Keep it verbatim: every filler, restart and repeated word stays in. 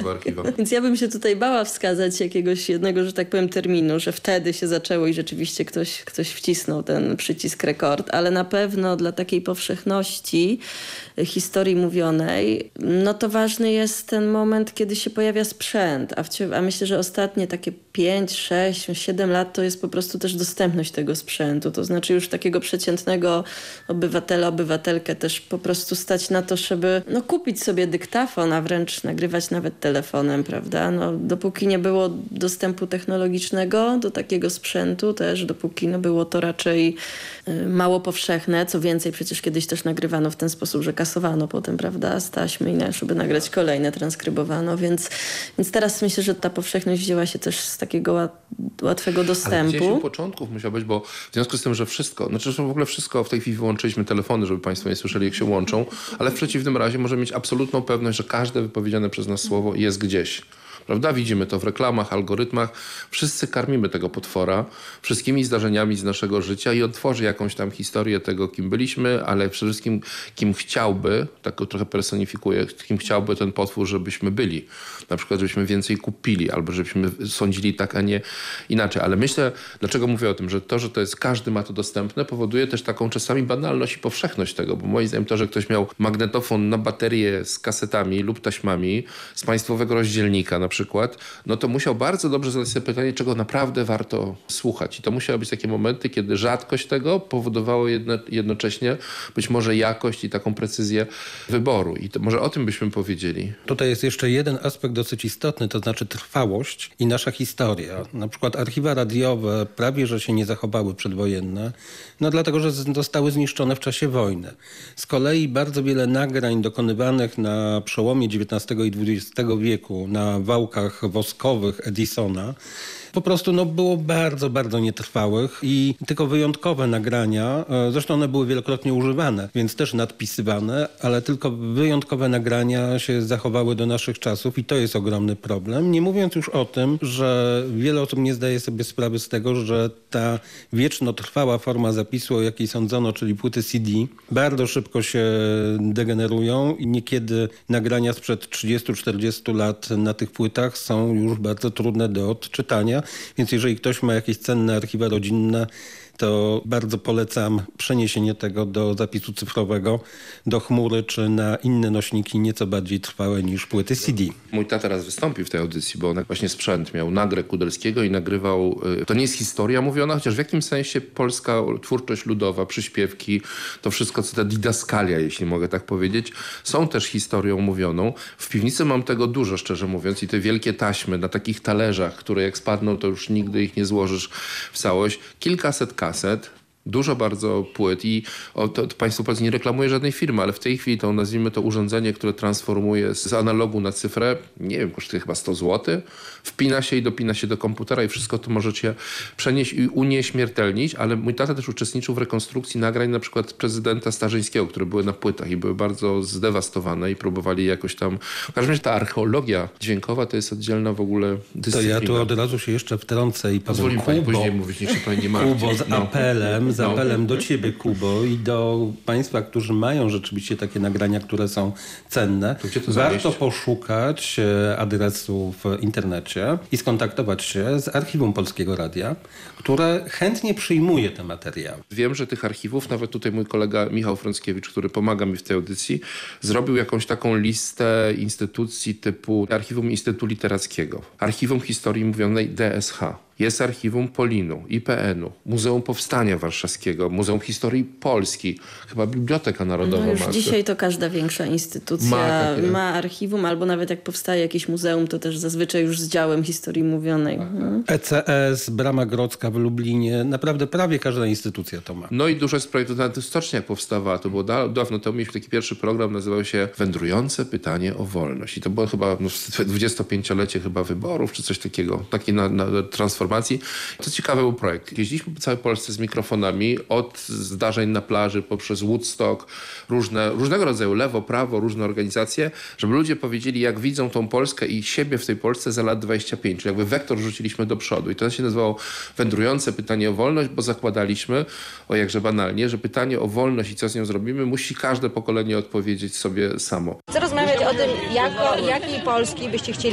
w archiwach. Więc ja bym się tutaj bała wskazać jakiegoś jednego, że tak powiem, terminu, że wtedy się zaczęło i rzeczywiście ktoś, ktoś wcisnął ten przycisk rekord, ale na pewno dla takiej powszechności historii mówionej, no to ważny jest ten moment, kiedy się pojawia sprzęt, a, w, a myślę, że ostatnie takie pięć, sześć, siedem lat to jest po prostu też dostępność tego sprzętu, to znaczy już takiego przeciętnego obywatela, obywatelkę też po prostu stać na to, żeby no, kupić sobie dyktafon, a wręcz nagrywać nawet telefonem, prawda? No, dopóki nie było dostępu technologicznego do takiego sprzętu też, dopóki no, było to raczej y, mało powszechne, co więcej przecież kiedyś też nagrywano w ten sposób, że kasowano potem, prawda, z taśmy i żeby nagrać kolejne, transkrybowano, więc, więc teraz myślę, że ta powszechność wzięła się też z takiego łat, łatwego dostępu. Ale gdzieś u początków musiał być, bo w związku z tym, że wszystko, znaczy że w ogóle wszystko, w tej chwili wyłączyliśmy telefony, żeby Państwo nie słyszeli, jak się łączą, ale w przeciwnym razie możemy mieć absolutną pewność, że każde wypowiedziane przez nas słowo jest gdzieś. Prawda? Widzimy to w reklamach, algorytmach. Wszyscy karmimy tego potwora wszystkimi zdarzeniami z naszego życia i on tworzy jakąś tam historię tego, kim byliśmy, ale przede wszystkim kim chciałby, tak go trochę personifikuję, kim chciałby ten potwór, żebyśmy byli. Na przykład, żebyśmy więcej kupili albo żebyśmy sądzili tak, a nie inaczej. Ale myślę, dlaczego mówię o tym, że to, że to jest, każdy ma to dostępne, powoduje też taką czasami banalność i powszechność tego, bo moim zdaniem to, że ktoś miał magnetofon na baterię z kasetami lub taśmami z państwowego rozdzielnika na przykład, no to musiał bardzo dobrze zadać sobie pytanie, czego naprawdę warto słuchać. I to musiały być takie momenty, kiedy rzadkość tego powodowało jedno, jednocześnie być może jakość i taką precyzję wyboru. I to może o tym byśmy powiedzieli. Tutaj jest jeszcze jeden aspekt dosyć istotny, to znaczy trwałość i nasza historia. Na przykład archiwa radiowe prawie, że się nie zachowały przedwojenne, no dlatego, że zostały zniszczone w czasie wojny. Z kolei bardzo wiele nagrań dokonywanych na przełomie dziewiętnastego i dwudziestego wieku na wałkach woskowych Edisona po prostu no, było bardzo, bardzo nietrwałych i tylko wyjątkowe nagrania, zresztą one były wielokrotnie używane, więc też nadpisywane, ale tylko wyjątkowe nagrania się zachowały do naszych czasów i to jest ogromny problem. Nie mówiąc już o tym, że wiele osób nie zdaje sobie sprawy z tego, że ta wiecznotrwała forma zapisu, o jakiej sądzono, czyli płyty C D, bardzo szybko się degenerują i niekiedy nagrania sprzed trzydziestu czterdziestu lat na tych płytach są już bardzo trudne do odczytania. Więc jeżeli ktoś ma jakieś cenne archiwa rodzinne, to bardzo polecam przeniesienie tego do zapisu cyfrowego, do chmury czy na inne nośniki nieco bardziej trwałe niż płyty C D. Mój tata raz wystąpił w tej audycji, bo on właśnie sprzęt miał, nagrę Kudelskiego i nagrywał, to nie jest historia mówiona, chociaż w jakimś sensie polska twórczość ludowa, przyśpiewki, to wszystko, co ta didaskalia, jeśli mogę tak powiedzieć, są też historią mówioną. W piwnicy mam tego dużo, szczerze mówiąc, i te wielkie taśmy na takich talerzach, które jak spadną, to już nigdy ich nie złożysz w całość. Kilkaset kaset, dużo bardzo płyt i o, to, to Państwo nie reklamuje żadnej firmy, ale w tej chwili to nazwijmy to urządzenie, które transformuje z analogu na cyfrę, nie wiem, kosztuje chyba sto złotych, wpina się i dopina się do komputera i wszystko to możecie przenieść i unieśmiertelnić, ale mój tata też uczestniczył w rekonstrukcji nagrań na przykład prezydenta Starzyńskiego, które były na płytach i były bardzo zdewastowane i próbowali jakoś tam... W każdym razie ta archeologia dźwiękowa to jest oddzielna w ogóle dyscyplina. To ja tu od razu się jeszcze wtrącę i powiem, Pozwoli Pani Kubo, później mówić, niech się Pani nie martwi. Kubo z No. apelem, z No. apelem do Ciebie, Kubo, i do Państwa, którzy mają rzeczywiście takie nagrania, które są cenne. To gdzie to Warto zamieść? poszukać e, adresu w internecie i skontaktować się z Archiwum Polskiego Radia, które chętnie przyjmuje te materiały. Wiem, że tych archiwów, nawet tutaj mój kolega Michał Frąckiewicz, który pomaga mi w tej audycji, zrobił jakąś taką listę instytucji typu Archiwum Instytutu Literackiego, Archiwum Historii Mówionej D S H. Jest Archiwum Polinu, I P N u, Muzeum Powstania Warszawskiego, Muzeum Historii Polski, chyba Biblioteka Narodowa No już ma. dzisiaj to każda większa instytucja Ma ma, takie. ma archiwum, albo nawet jak powstaje jakieś muzeum, to też zazwyczaj już z działem historii mówionej. Mhm. E C S, Brama Grodzka w Lublinie, naprawdę prawie każda instytucja to ma. No i dużo jest projektów, nawet stocznia jak powstawała, to było da- dawno temu, mieliśmy taki pierwszy program, nazywał się Wędrujące pytanie o wolność. I to było chyba no, dwudziestopięciolecie chyba wyborów, czy coś takiego, taki na, na transformacji. To ciekawy był projekt. Jeździliśmy po całej Polsce z mikrofonami, od zdarzeń na plaży, poprzez Woodstock, różne, różnego rodzaju lewo, prawo, różne organizacje, żeby ludzie powiedzieli, jak widzą tą Polskę i siebie w tej Polsce za lat dwadzieścia pięć. Czyli jakby wektor rzuciliśmy do przodu. I to się nazywało Wędrujące pytanie o wolność, bo zakładaliśmy, o jakże banalnie, że pytanie o wolność i co z nią zrobimy, musi każde pokolenie odpowiedzieć sobie samo. Chcę rozmawiać o tym, jako, jakiej Polski byście chcieli